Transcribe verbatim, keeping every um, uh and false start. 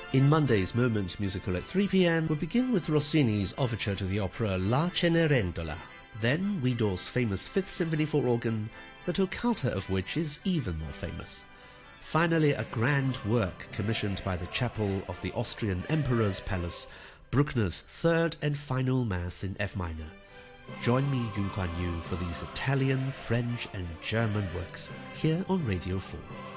In Monday's Moment Musical at three p m, we'll begin with Rossini's overture to the opera La Cenerentola, then Guido's famous Fifth Symphony for organ, the toccata of which is even more famous. Finally, a grand work commissioned by the chapel of the Austrian Emperor's Palace, Bruckner's third and final Mass in F minor. Join me, Yu Kuan Yu, for these Italian, French and German works here on Radio four.